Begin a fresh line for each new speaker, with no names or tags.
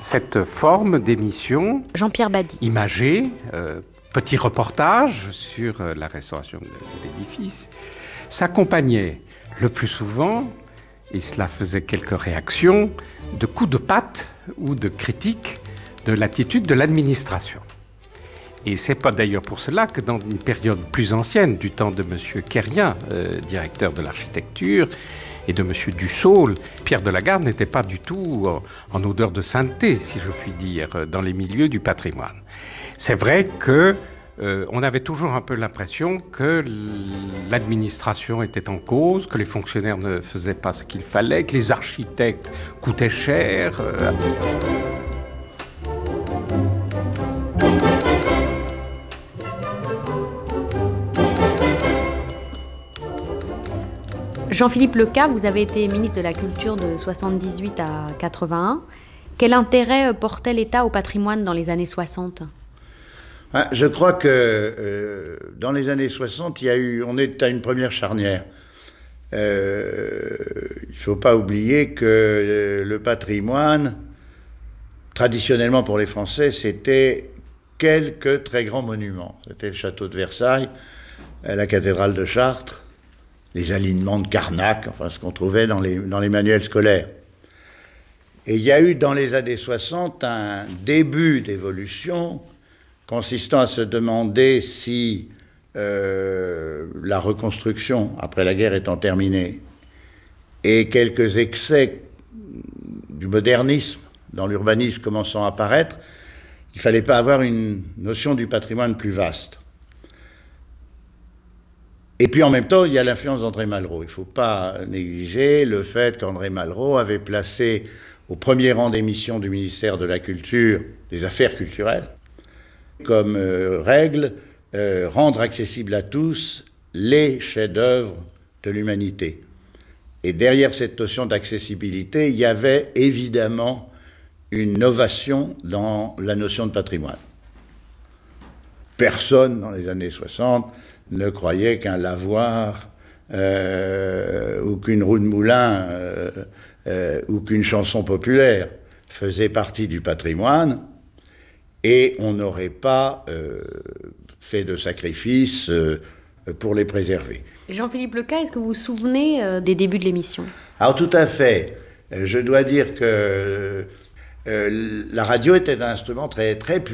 cette forme d'émission
Jean-Pierre Badi.
imagée, petit reportage sur la restauration de l'édifice, s'accompagnait le plus souvent, et cela faisait quelques réactions, de coups de patte ou de critiques de l'attitude de l'administration. Et c'est pas d'ailleurs pour cela que dans une période plus ancienne, du temps de M. Quérien, directeur de l'architecture, et de M. Dussault, Pierre de Lagarde n'était pas du tout en odeur de sainteté, si je puis dire, dans les milieux du patrimoine. C'est vrai que on avait toujours un peu l'impression que l'administration était en cause, que les fonctionnaires ne faisaient pas ce qu'il fallait, que les architectes coûtaient cher.
Jean-Philippe Lecas, vous avez été ministre de la Culture de 78 à 81. Quel intérêt portait l'État au patrimoine dans les années 60 ?
Je crois que dans les années 60, on est à une première charnière. Il ne faut pas oublier que le patrimoine, traditionnellement pour les Français, c'était quelques très grands monuments. C'était le château de Versailles, la cathédrale de Chartres, les alignements de Carnac, enfin ce qu'on trouvait dans les manuels scolaires. Et il y a eu dans les années 60 un début d'évolution consistant à se demander si la reconstruction, après la guerre étant terminée, et quelques excès du modernisme dans l'urbanisme commençant à apparaître, il ne fallait pas avoir une notion du patrimoine plus vaste. Et puis en même temps, il y a l'influence d'André Malraux. Il ne faut pas négliger le fait qu'André Malraux avait placé au premier rang des missions du ministère de la Culture, des Affaires culturelles, comme règle, rendre accessibles à tous les chefs-d'œuvre de l'humanité. Et derrière cette notion d'accessibilité, il y avait évidemment une novation dans la notion de patrimoine. Personne, dans les années 60, ne croyait qu'un lavoir ou qu'une roue de moulin ou qu'une chanson populaire faisait partie du patrimoine et on n'aurait pas fait de sacrifices pour les préserver.
Jean-Philippe Lecas, est-ce que vous vous souvenez des débuts de l'émission ?
Alors tout à fait. Je dois dire que la radio était un instrument très, très